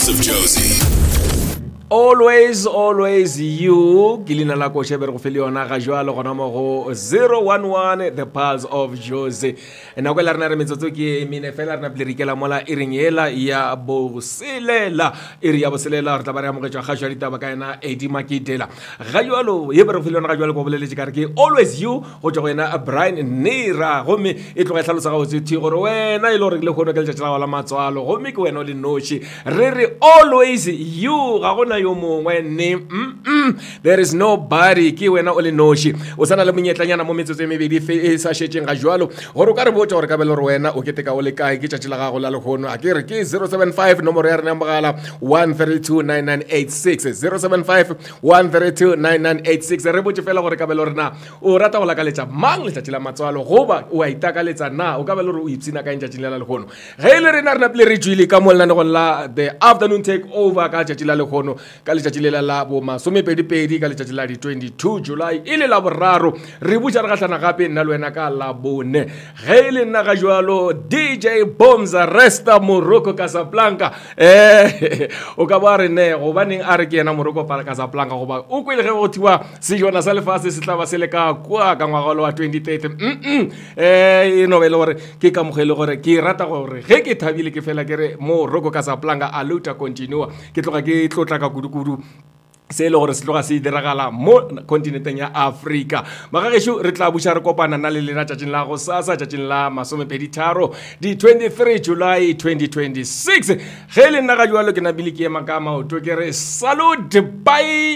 House of Josie. Always you Gilina la ko shebe go feli yona ga jwa le gona mo go 011 the Pulse of Josie ena go la rena re metsotso ke mine fela rena blerikela mola iring yela ya bo selela iri ya bo selela re tla ba re amogetswa ga jwa ditaba ka ena Eddie Makitela ga jwa lo ye be re feli yona ga jwa le go bolele ka re ke always you go tjwa go ena Brian Nira go me e tloga tlhalosa ga o tse thi gore wena ile gore le khono ke le tšela la matswalo go me ke wena le noshi re always you ga gona yo mongwe ne there is nobody ke wena o le noshi o sana le monyetlanyana mo metsotso e mebedi e sa shetseng ga jwalo gore o ka re botsa gore ka bele re wena o keteka o le kae ke tšatši la gago la lekgono a ke re ke 075 nomoro ya rena mogala 1329986 075 re botse fela gore ka bele rena o rata go lakaletša mang letšatši la matswalo goba o a itakaletša na o ka bele re o ipsina ka tšatši la lekgono ge ile rena rena pele re tswile ka molelanegong la the afternoon take over ka tšatši la lekgono ka letšatši le la bo masomepedipedi ka letšatši la di 22 July ile la boraro re butša re gahlana gape nna le wena ka la bone ge ile nna ga jwalo DJ Bombs Resta Morocco Casablanca o ka ba re ne go baneng a re ke yena Morocco Casablanca goba o kwele ge go thiwa sejona sa lefase se tla ba se le ka kwa ka ngwagalo wa 2030 no bele gore ke ka mogele gore ke rata gore ge ke thabile ke fela ke re Morocco Casablanca a luta continua ke tloga ke tlotla ka kudu se le gore se tloga se diragala mo kontinenteng ya Afrika magagesho re tla buša re kopana na le lena tšatšing la go sasa tšatšing la masomepeditharo di 23 July 2026 ge le nna ga jwalo ke nabile ke ema ka maoto ke re salute bye.